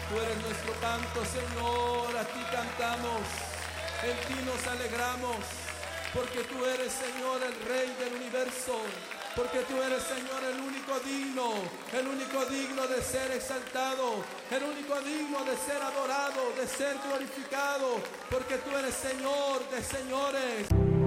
Tú eres nuestro canto, Señor, a ti cantamos, en ti nos alegramos, porque tú eres, Señor, el Rey del universo, porque tú eres, Señor, el único digno de ser exaltado, el único digno de ser adorado, de ser glorificado, porque tú eres Señor de señores.